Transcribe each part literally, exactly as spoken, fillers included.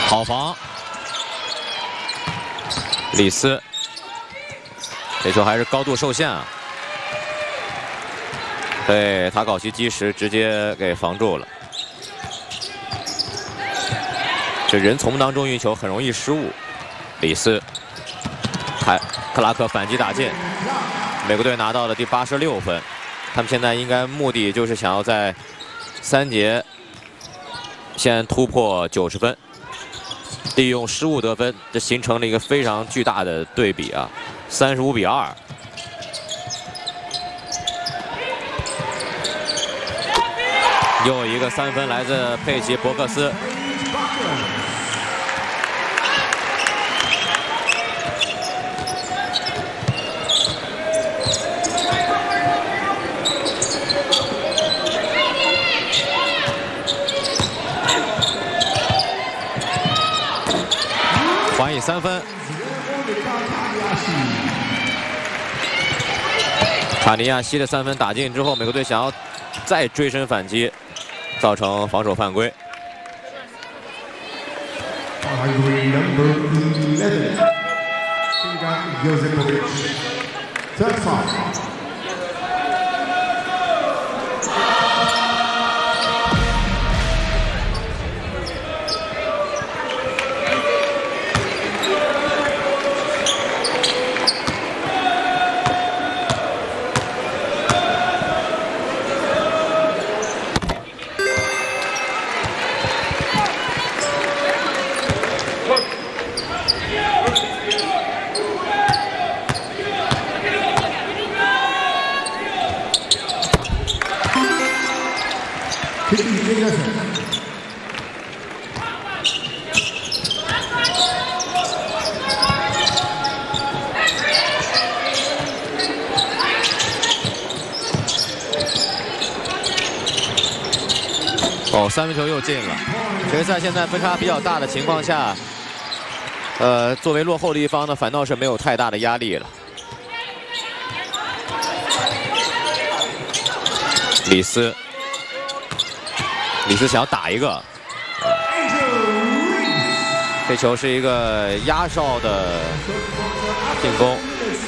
好防，里斯，这球还是高度受限啊，被塔考西基什直接给防住了。这人丛当中运球很容易失误。里斯，凯克拉克反击打进，美国队拿到了第八十六分。他们现在应该目的就是想要在三节先突破九十分。 利用失误得分，这形成了一个非常巨大的对比啊，三十五比二。又一个三分来自佩奇伯克斯。还以三分，卡尼亚西的三分打进之后，美国队想要再追身反击，造成防守犯规。哦，三分球又进了。决赛现在分差比较大的情况下，呃，作为落后的一方呢，反倒是没有太大的压力了。里斯，里斯想要打一个，这球是一个压哨的进攻。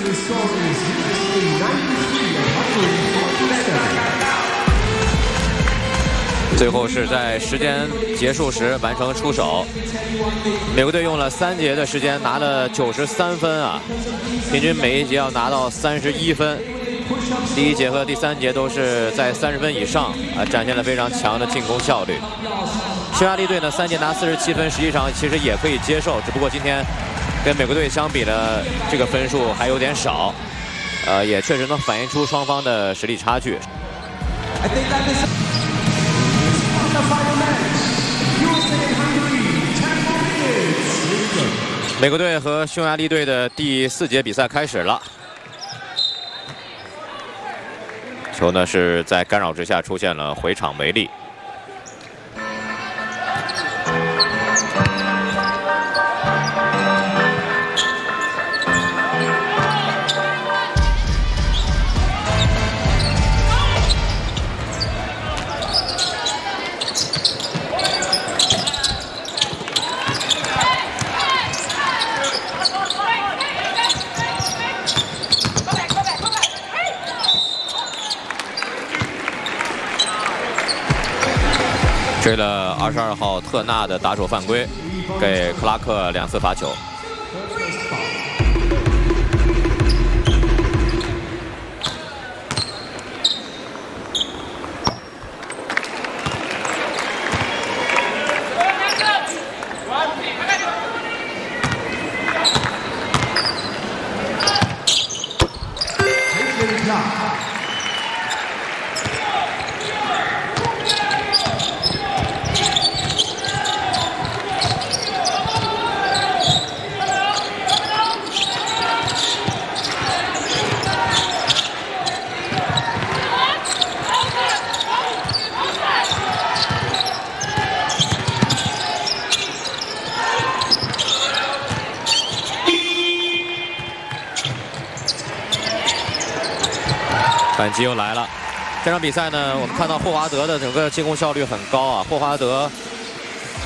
最后是在时间结束时完成出手。美国队用了三节的时间拿了九十三分啊，平均每一节要拿到三十一分。第一节和第三节都是在三十分以上啊，展现了非常强的进攻效率。匈牙利队呢，三节拿四十七分，实际上其实也可以接受，只不过今天跟美国队相比呢，这个分数还有点少，呃，也确实能反映出双方的实力差距。 美国队和匈牙利队的第四节比赛开始了，球呢是在干扰之下出现了回场违例。吹了二十二号特纳的打手犯规，给克拉克两次罚球。反击又来了，这场比赛呢，我们看到霍华德的整个进攻效率很高啊。霍华德